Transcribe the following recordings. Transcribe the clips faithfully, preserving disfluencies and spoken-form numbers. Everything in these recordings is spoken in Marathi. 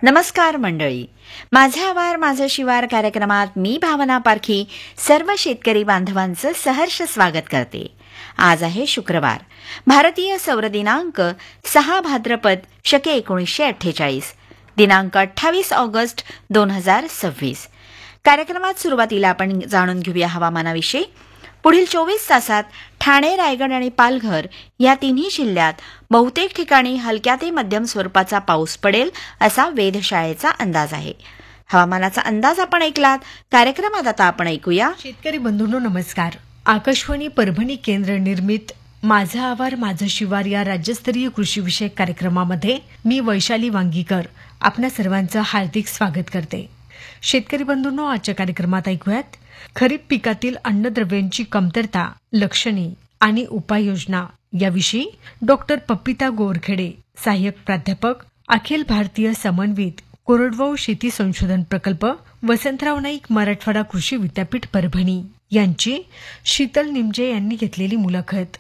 नमस्कार मंडळी. माझे आवार माझं शिवार कार्यक्रमात मी भावना पारखी सर्व शेतकरी बांधवांचं सहर्ष स्वागत करते. आज आहे शुक्रवार. भारतीय सौर दिनांक सहा भाद्रपद शके एकोणीसशे अठ्ठेचाळीस, दिनांक अठ्ठावीस ऑगस्ट दोन हजार सव्वीस. कार्यक्रमात सुरुवातीला आपण जाणून घेऊया हवामानाविषयी. पुढील चोवीस तासात ठाणे, रायगड आणि पालघर या तिन्ही जिल्ह्यात बहुतेक ठिकाणी हलक्या ते मध्यम स्वरूपाचा पाऊस पडेल असा वेधशाळेचा अंदाज आहे. हवामानाचा अंदाज आपण ऐकलात. कार्यक्रमात आता आपण ऐकूया. शेतकरी बंधूंनो नमस्कार. आकाशवाणी परभणी केंद्र निर्मित माझा आवार माझं शिवार या राज्यस्तरीय कृषीविषयक कार्यक्रमामध्ये मी वैशाली वांगीकर आपणा सर्वांचं हार्दिक स्वागत करते. शेतकरी बंधूंनो, आजच्या कार्यक्रमात ऐकूयात खरीप पिकातील अन्नद्रव्यांची कमतरता, लक्षणे आणि उपाययोजना याविषयी डॉक्टर पप्पिता गोरखेडे, सहाय्यक प्राध्यापक, अखिल भारतीय समन्वित कोरडवाहू शेती संशोधन प्रकल्प, वसंतराव नाईक मराठवाडा कृषी विद्यापीठ परभणी यांची शीतल निमजे यांनी घेतलेली मुलाखत.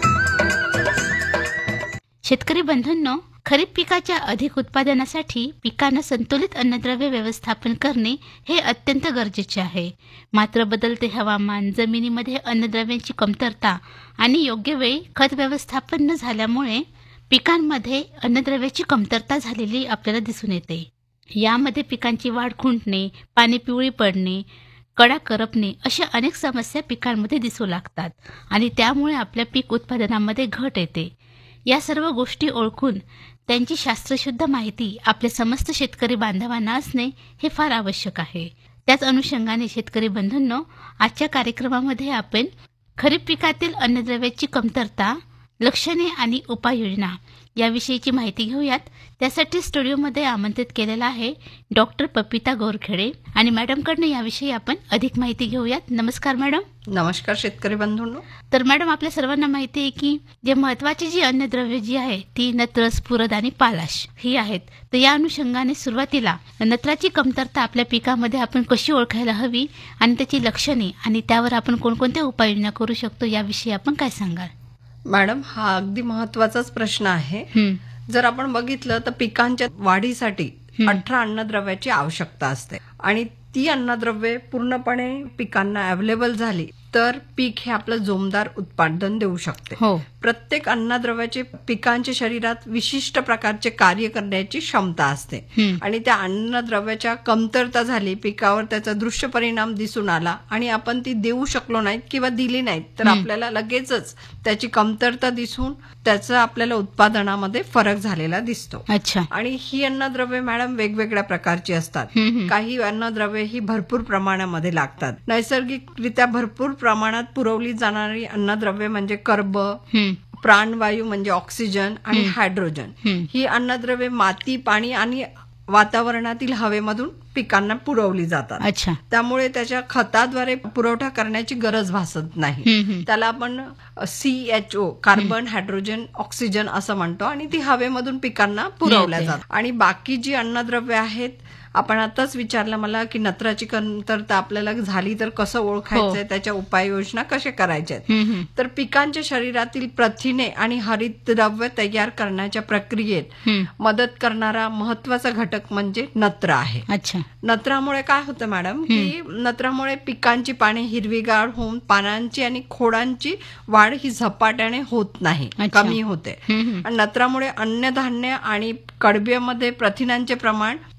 शेतकरी बंधूंनो, खरीप पिकाच्या अधिक उत्पादनासाठी पिकांना संतुलित अन्नद्रव्य व्यवस्थापन करणे हे अत्यंत गरजेचे आहे. मात्र बदलते हवामान, जमिनीमध्ये अन्नद्रव्यांची कमतरता आणि योग्य वेळी खत व्यवस्थापन न झाल्यामुळे पिकांमध्ये अन्नद्रव्याची कमतरता झालेली आपल्याला दिसून येते. यामध्ये पिकांची वाढ खुंटणे, पाने पिवळी पडणे, कडा करपणे अशा अनेक समस्या पिकांमध्ये दिसू लागतात आणि त्यामुळे आपल्या पीक उत्पादनामध्ये घट येते. या सर्व गोष्टी ओळखून त्यांची शास्त्रशुद्ध माहिती आपल्या समस्त शेतकरी बांधवांना असणे हे फार आवश्यक आहे. त्याच अनुषंगाने शेतकरी बंधूंनो, आजच्या कार्यक्रमामध्ये आपण खरीप पिकातील अन्नद्रव्याची कमतरता, लक्षणे आणि उपाययोजना याविषयीची माहिती घेऊयात. त्यासाठी स्टुडिओमध्ये आमंत्रित केलेला आहे डॉक्टर पप्पिता गोरखेडे आणि मॅडमकडनं याविषयी आपण अधिक माहिती घेऊयात. नमस्कार मॅडम. नमस्कार शेतकरी बंधूंनो. तर मॅडम, आपल्या सर्वांना माहिती आहे की जे महत्वाची जी अन्नद्रव्य जी आहे ती नत्र, स्फुरद आणि पालाश ही आहेत. तर या अनुषंगाने सुरुवातीला नत्राची कमतरता आपल्या पिकामध्ये आपण कशी ओळखायला हवी आणि त्याची लक्षणे आणि त्यावर आपण कोणकोणत्या उपाययोजना करू शकतो याविषयी आपण काय सांगाल? मॅडम, हा अगदी महत्वाचाच प्रश्न आहे. जर आपण बघितलं तर पिकांच्या वाढीसाठी अठरा अन्नद्रव्याची आवश्यकता असते आणि ती अन्नद्रव्ये पूर्णपणे पिकांना अवेलेबल झाली तर पीक हे आपलं जोमदार उत्पादन देऊ शकते. हो. प्रत्येक अन्नद्रव्याचे पिकांच्या शरीरात विशिष्ट प्रकारचे कार्य करण्याची क्षमता असते आणि त्या अन्नद्रव्याच्या कमतरता झाली, पिकावर त्याचा दृश्य परिणाम दिसून आला आणि आपण ती देऊ शकलो नाहीत किंवा दिली नाहीत तर आपल्याला लगेचच त्याची कमतरता दिसून त्याचा आपल्याला उत्पादनामध्ये फरक झालेला दिसतो. अच्छा. आणि ही अन्नद्रव्ये मॅडम वेगवेगळ्या प्रकारची असतात. काही अन्नद्रव्ये ही भरपूर प्रमाणामध्ये लागतात. नैसर्गिकरित्या भरपूर प्रमाणात पुरवली जाणारी अन्नद्रव्ये म्हणजे कर्ब, प्राणवायू म्हणजे ऑक्सिजन आणि हायड्रोजन. ही अन्नद्रव्ये माती, पाणी आणि वातावरणातील हवेमधून पिकांना पुरवली जातात. अच्छा. त्यामुळे त्याच्या खताद्वारे पुरवठा करण्याची गरज भासत नाही. त्याला आपण C H O carbon, hydrogen, oxygen असं म्हणतो आणि ती हवेमधून पिकांना पुरवल्या जातात. आणि बाकी जी अन्नद्रव्ये आहेत, आपण आताच विचारलं मला की नत्राची कमतरता आपल्याला झाली तर कसं ओळखायचंय, त्याच्या उपाययोजना कशा करायच्या. तर पिकांच्या शरीरातील प्रथिने आणि हरितद्रव्य तयार करण्याच्या प्रक्रियेत मदत करणारा महत्वाचा घटक म्हणजे नत्र आहे. अच्छा. नत्रामुळे काय होतं मॅडम की नत्रामुळे पिकांची पाने हिरवीगार होऊन पानांची आणि खोडांची वाढ ही झपाट्याने होत नाही, कमी होते. आणि नत्रामुळे अन्नधान्य आणि कडब्यामध्ये प्रथिनांचे प्रमाण